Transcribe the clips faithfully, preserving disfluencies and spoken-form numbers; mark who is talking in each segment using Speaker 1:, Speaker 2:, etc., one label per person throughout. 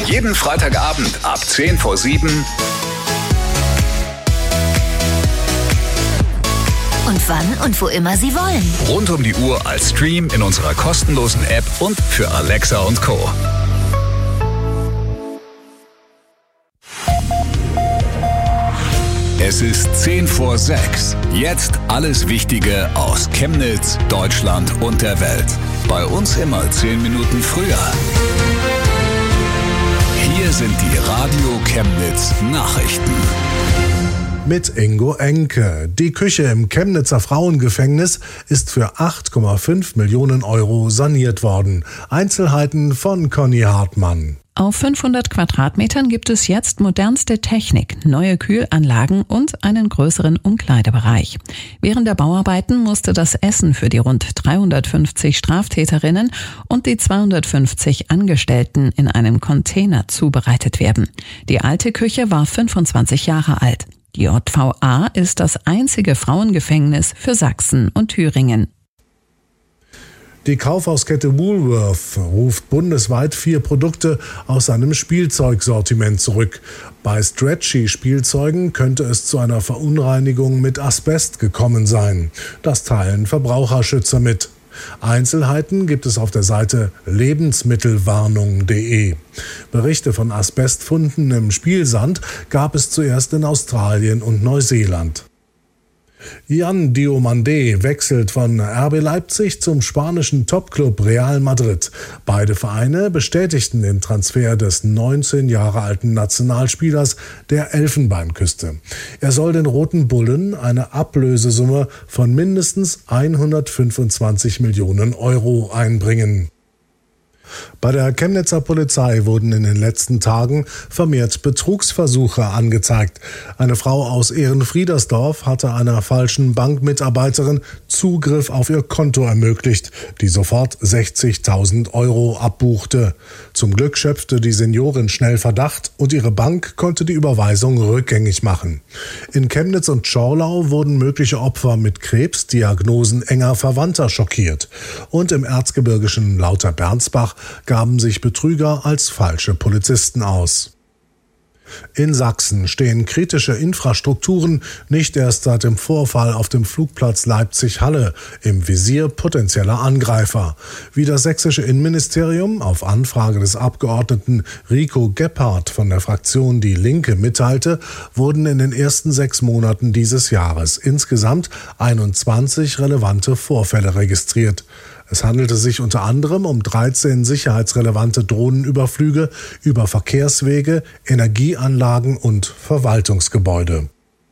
Speaker 1: Jeden Freitagabend ab zehn vor sieben.
Speaker 2: Und wann und wo immer Sie wollen.
Speaker 1: Rund um die Uhr als Stream in unserer kostenlosen App und für Alexa und Co. Es ist zehn vor sechs. Jetzt alles Wichtige aus Chemnitz, Deutschland und der Welt. Bei uns immer zehn Minuten früher. Hier sind die Radio Chemnitz Nachrichten.
Speaker 3: Mit Ingo Enke. Die Küche im Chemnitzer Frauengefängnis ist für acht Komma fünf Millionen Euro saniert worden. Einzelheiten von Conny Hartmann.
Speaker 4: Auf fünfhundert Quadratmetern gibt es jetzt modernste Technik, neue Kühlanlagen und einen größeren Umkleidebereich. Während der Bauarbeiten musste das Essen für die rund dreihundertfünfzig Straftäterinnen und die zweihundertfünfzig Angestellten in einem Container zubereitet werden. Die alte Küche war fünfundzwanzig Jahre alt. Die J V A ist das einzige Frauengefängnis für Sachsen und Thüringen.
Speaker 3: Die Kaufhauskette Woolworth ruft bundesweit vier Produkte aus seinem Spielzeugsortiment zurück. Bei Stretchy-Spielzeugen könnte es zu einer Verunreinigung mit Asbest gekommen sein. Das teilen Verbraucherschützer mit. Einzelheiten gibt es auf der Seite lebensmittelwarnung punkt de. Berichte von Asbestfunden im Spielsand gab es zuerst in Australien und Neuseeland. Jan Diomandé wechselt von R B Leipzig zum spanischen Topclub Real Madrid. Beide Vereine bestätigten den Transfer des neunzehn Jahre alten Nationalspielers der Elfenbeinküste. Er soll den Roten Bullen eine Ablösesumme von mindestens hundertfünfundzwanzig Millionen Euro einbringen. Bei der Chemnitzer Polizei wurden in den letzten Tagen vermehrt Betrugsversuche angezeigt. Eine Frau aus Ehrenfriedersdorf hatte einer falschen Bankmitarbeiterin Zugriff auf ihr Konto ermöglicht, die sofort sechzigtausend Euro abbuchte. Zum Glück schöpfte die Seniorin schnell Verdacht und ihre Bank konnte die Überweisung rückgängig machen. In Chemnitz und Schorlau wurden mögliche Opfer mit Krebsdiagnosen enger Verwandter schockiert. Und im erzgebirgischen Lauterbernsbach gaben sich Betrüger als falsche Polizisten aus. In Sachsen stehen kritische Infrastrukturen nicht erst seit dem Vorfall auf dem Flugplatz Leipzig-Halle im Visier potenzieller Angreifer. Wie das sächsische Innenministerium auf Anfrage des Abgeordneten Rico Gebhardt von der Fraktion Die Linke mitteilte, wurden in den ersten sechs Monaten dieses Jahres insgesamt einundzwanzig relevante Vorfälle registriert. Es handelte sich unter anderem um dreizehn sicherheitsrelevante Drohnenüberflüge über Verkehrswege, Energieanlagen und Verwaltungsgebäude.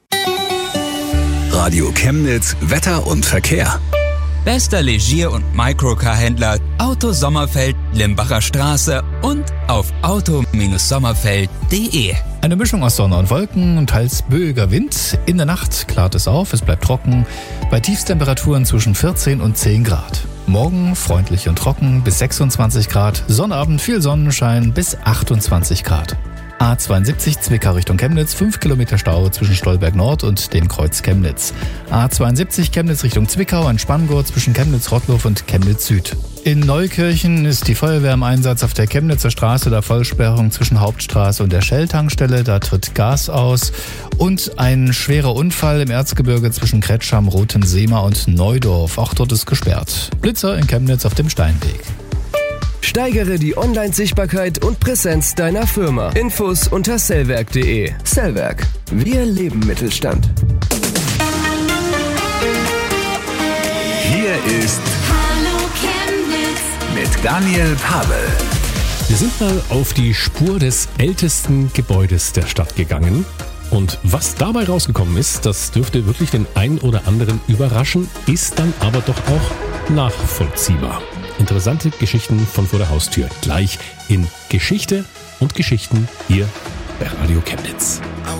Speaker 1: Radio Chemnitz, Wetter und Verkehr.
Speaker 5: Bester Legier- und Microcar-Händler Auto Sommerfeld, Limbacher Straße und auf auto sommerfeld punkt de.
Speaker 6: Eine Mischung aus Sonne und Wolken und teils böiger Wind. In der Nacht klart es auf, es bleibt trocken. Bei Tiefstemperaturen zwischen vierzehn und zehn Grad. Morgen freundlich und trocken bis sechsundzwanzig Grad. Sonnabend viel Sonnenschein bis achtundzwanzig Grad. A zweiundsiebzig Zwickau Richtung Chemnitz, fünf Kilometer Stau zwischen Stolberg Nord und dem Kreuz Chemnitz. A zweiundsiebzig Chemnitz Richtung Zwickau, ein Spanngurt zwischen Chemnitz-Rottloff und Chemnitz Süd. In Neukirchen ist die Feuerwehr im Einsatz auf der Chemnitzer Straße, der Vollsperrung zwischen Hauptstraße und der Shell-Tankstelle. Da tritt Gas aus. Und ein schwerer Unfall im Erzgebirge zwischen Kretscham, Rotenseema und Neudorf. Auch dort ist gesperrt. Blitzer in Chemnitz auf dem Steinweg.
Speaker 7: Steigere die Online-Sichtbarkeit und Präsenz deiner Firma. Infos unter sellwerk punkt de. Sellwerk. Wir leben Mittelstand.
Speaker 1: Hier ist
Speaker 2: Hallo Chemnitz
Speaker 1: mit Daniel Pavel.
Speaker 8: Wir sind mal auf die Spur des ältesten Gebäudes der Stadt gegangen. Und was dabei rausgekommen ist, das dürfte wirklich den einen oder anderen überraschen, ist dann aber doch auch nachvollziehbar. Interessante Geschichten von vor der Haustür. Gleich in Geschichte und Geschichten hier bei Radio Chemnitz.